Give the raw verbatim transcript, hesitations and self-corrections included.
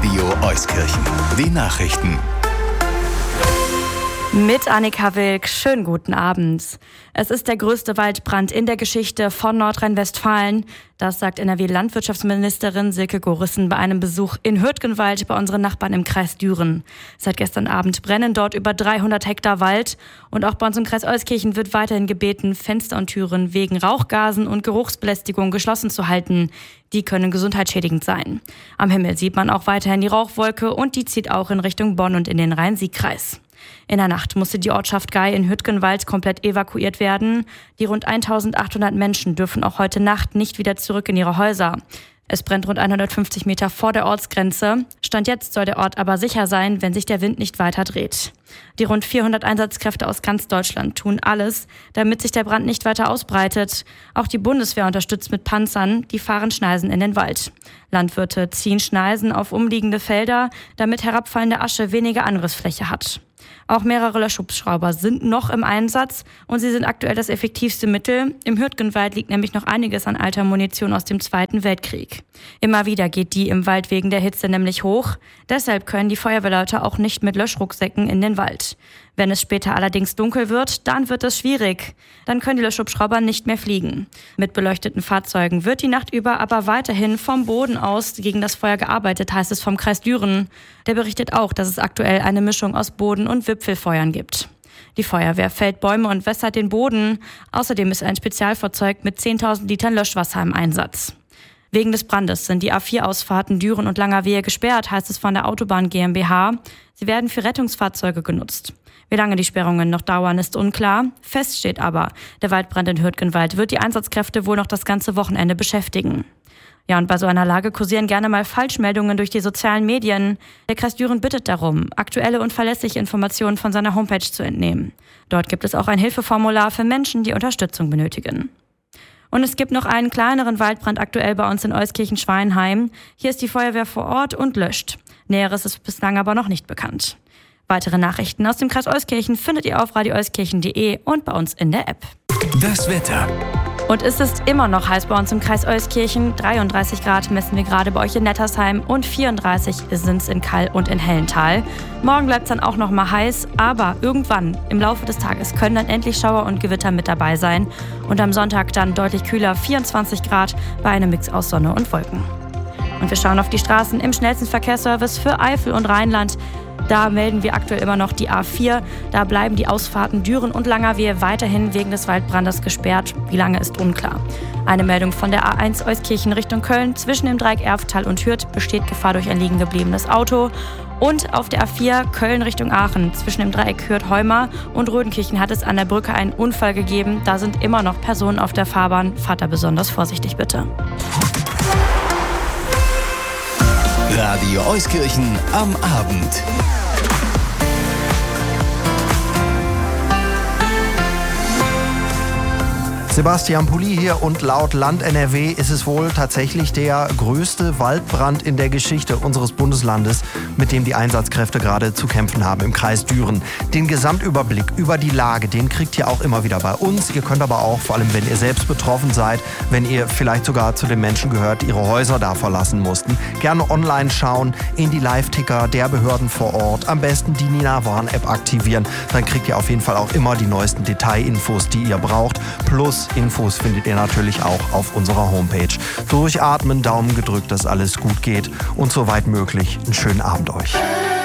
Radio Euskirchen. Die Nachrichten. Mit Annika Wilk, schönen guten Abend. Es ist der größte Waldbrand in der Geschichte von Nordrhein-Westfalen. Das sagt N R W-Landwirtschaftsministerin Silke Gorissen bei einem Besuch in Hürtgenwald bei unseren Nachbarn im Kreis Düren. Seit gestern Abend brennen dort über dreihundert Hektar Wald. Und auch bei uns im Kreis Euskirchen wird weiterhin gebeten, Fenster und Türen wegen Rauchgasen und Geruchsbelästigung geschlossen zu halten. Die können gesundheitsschädigend sein. Am Himmel sieht man auch weiterhin die Rauchwolke und die zieht auch in Richtung Bonn und in den Rhein-Sieg-Kreis. In der Nacht musste die Ortschaft Gei in Hürtgenwald komplett evakuiert werden. Die rund eintausendachthundert Menschen dürfen auch heute Nacht nicht wieder zurück in ihre Häuser. Es brennt rund hundertfünfzig Meter vor der Ortsgrenze. Stand jetzt soll der Ort aber sicher sein, wenn sich der Wind nicht weiter dreht. Die rund vierhundert Einsatzkräfte aus ganz Deutschland tun alles, damit sich der Brand nicht weiter ausbreitet. Auch die Bundeswehr unterstützt mit Panzern, die fahren Schneisen in den Wald. Landwirte ziehen Schneisen auf umliegende Felder, damit herabfallende Asche weniger Angriffsfläche hat. Auch mehrere Löschhubschrauber sind noch im Einsatz und sie sind aktuell das effektivste Mittel. Im Hürtgenwald liegt nämlich noch einiges an alter Munition aus dem Zweiten Weltkrieg. Immer wieder geht die im Wald wegen der Hitze nämlich hoch. Deshalb können die Feuerwehrleute auch nicht mit Löschrucksäcken in den Wald. Wenn es später allerdings dunkel wird, dann wird es schwierig. Dann können die Löschhubschrauber nicht mehr fliegen. Mit beleuchteten Fahrzeugen wird die Nacht über aber weiterhin vom Boden aus gegen das Feuer gearbeitet, heißt es vom Kreis Düren. Der berichtet auch, dass es aktuell eine Mischung aus Boden- und Wipfelfeuern gibt. Die Feuerwehr fällt Bäume und wässert den Boden. Außerdem ist ein Spezialfahrzeug mit zehntausend Litern Löschwasser im Einsatz. Wegen des Brandes sind die A vier Ausfahrten Düren und Langerwehe gesperrt, heißt es von der Autobahn GmbH. Sie werden für Rettungsfahrzeuge genutzt. Wie lange die Sperrungen noch dauern, ist unklar. Fest steht aber, der Waldbrand in Hürtgenwald wird die Einsatzkräfte wohl noch das ganze Wochenende beschäftigen. Ja, und bei so einer Lage kursieren gerne mal Falschmeldungen durch die sozialen Medien. Der Kreis Düren bittet darum, aktuelle und verlässliche Informationen von seiner Homepage zu entnehmen. Dort gibt es auch ein Hilfeformular für Menschen, die Unterstützung benötigen. Und es gibt noch einen kleineren Waldbrand aktuell bei uns in Euskirchen-Schweinheim. Hier ist die Feuerwehr vor Ort und löscht. Näheres ist bislang aber noch nicht bekannt. Weitere Nachrichten aus dem Kreis Euskirchen findet ihr auf radio euskirchen punkt de und bei uns in der App. Das Wetter. Und es ist immer noch heiß bei uns im Kreis Euskirchen. dreiunddreißig Grad messen wir gerade bei euch in Nettersheim und vierunddreißig sind es in Kall und in Hellental. Morgen bleibt es dann auch noch mal heiß, aber irgendwann im Laufe des Tages können dann endlich Schauer und Gewitter mit dabei sein. Und am Sonntag dann deutlich kühler, vierundzwanzig Grad bei einem Mix aus Sonne und Wolken. Und wir schauen auf die Straßen im schnellsten Verkehrsservice für Eifel und Rheinland. Da melden wir aktuell immer noch die A vier. Da bleiben die Ausfahrten Düren und Langerwehe weiterhin wegen des Waldbrandes gesperrt. Wie lange ist unklar. Eine Meldung von der A eins Euskirchen Richtung Köln. Zwischen dem Dreieck Erftal und Hürth besteht Gefahr durch ein liegen gebliebenes Auto. Und auf der A vier Köln Richtung Aachen. Zwischen dem Dreieck Hürth-Heuma und Rödenkirchen hat es an der Brücke einen Unfall gegeben. Da sind immer noch Personen auf der Fahrbahn. Fahrt da besonders vorsichtig bitte. Radio Euskirchen am Abend. Sebastian Pulli hier und laut Land N R W ist es wohl tatsächlich der größte Waldbrand in der Geschichte unseres Bundeslandes, mit dem die Einsatzkräfte gerade zu kämpfen haben im Kreis Düren. Den Gesamtüberblick über die Lage, den kriegt ihr auch immer wieder bei uns. Ihr könnt aber auch, vor allem wenn ihr selbst betroffen seid, wenn ihr vielleicht sogar zu den Menschen gehört, die ihre Häuser da verlassen mussten, gerne online schauen, in die Live-Ticker der Behörden vor Ort, am besten die Nina-Warn-App aktivieren. Dann kriegt ihr auf jeden Fall auch immer die neuesten Detailinfos, die ihr braucht. Plus Infos findet ihr natürlich auch auf unserer Homepage. Durchatmen, Daumen gedrückt, dass alles gut geht und soweit möglich einen schönen Abend euch.